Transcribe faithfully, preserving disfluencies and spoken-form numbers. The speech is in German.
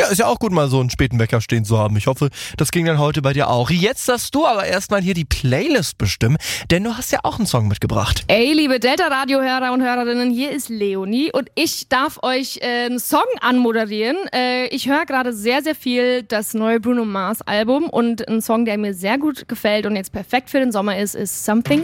Ja, ist ja auch gut, mal so einen späten Wecker stehen zu haben. Ich hoffe, das ging dann heute bei dir auch. Jetzt darfst du aber erstmal hier die Playlist bestimmen, denn du hast ja auch einen Song mitgebracht. Ey, liebe Delta-Radio-Hörer und Hörerinnen, hier ist Leonie und ich darf euch äh, einen Song anmoderieren. Äh, ich höre gerade sehr, sehr viel das neue Bruno Mars Album und ein Song, der mir sehr gut gefällt und jetzt perfekt für den Sommer ist, ist Something